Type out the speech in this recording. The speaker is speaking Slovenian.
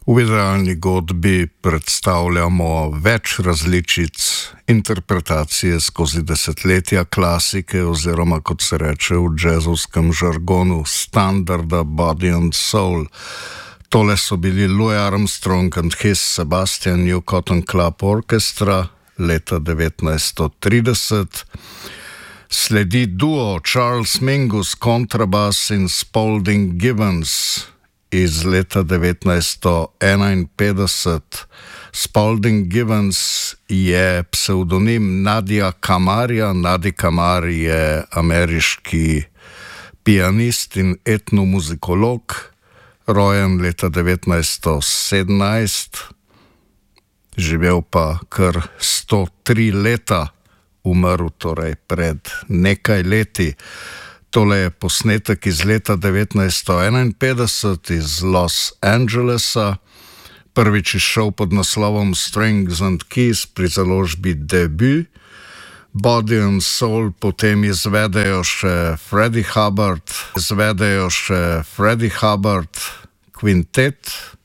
V idealni godbi predstavljamo več različic interpretacije skozi desetletja klasike oziroma, kot se reče v jazzovskem žargonu, standarda Body and Soul. Tole so bili Louis Armstrong and his Sebastian New Cotton Club Orchestra leta 1930. Sledi duo Charles Mingus kontrabass in Spalding Gibbons iz leta 1951. Spalding Gibbons je psevdonim Nadia Kamarja. Nadi Kamar je ameriški pianist in etnomuzikolog, rojen leta 1917, živel pa kar 103 leta, umrl torej pred nekaj leti. Tole je posnetek iz leta 1951 iz Los Angelesa. Prvič izšel pod naslovom Strings and Keys pri založbi Debut. Body and Soul potem izvedejo še Freddie Hubbard Quintet.